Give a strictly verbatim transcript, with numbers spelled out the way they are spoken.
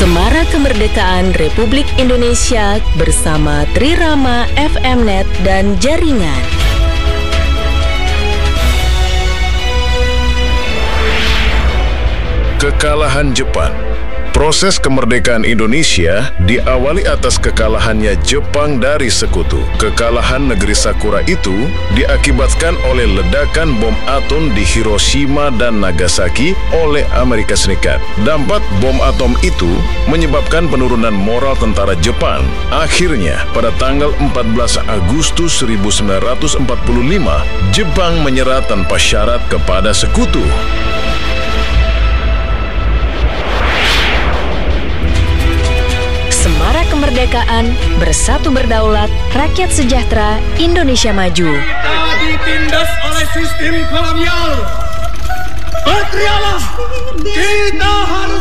Semarak Kemerdekaan Republik Indonesia bersama Trirama F M Net dan Jaringan. Kekalahan Jepang. Proses kemerdekaan Indonesia diawali atas kekalahannya Jepang dari sekutu. Kekalahan negeri Sakura itu diakibatkan oleh ledakan bom atom di Hiroshima dan Nagasaki oleh Amerika Serikat. Dampak bom atom itu menyebabkan penurunan moral tentara Jepang. Akhirnya, pada tanggal empat belas Agustus seribu sembilan ratus empat puluh lima, Jepang menyerah tanpa syarat kepada sekutu. Semarak Kemerdekaan, bersatu berdaulat, rakyat sejahtera, Indonesia maju. Kita ditindas oleh sistem kolonial. Berteriaklah, kita harus